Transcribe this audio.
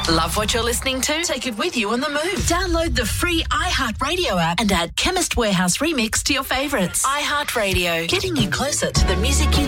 Love what you're listening to? Take it with you on the move. Download the free iHeartRadio app and add Chemist Warehouse Remix to your favourites. iHeartRadio, getting you closer to the music you